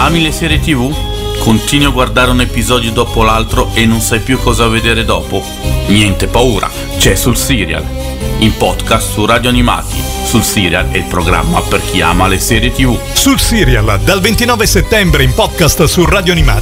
Ami le serie TV? Continui a guardare un episodio dopo l'altro e non sai più cosa vedere dopo? Niente paura, c'è Sul Serial, in podcast su Radio Animati. Sul Serial è il programma per chi ama le serie TV. Sul Serial, dal 29 settembre in podcast su Radio Animati.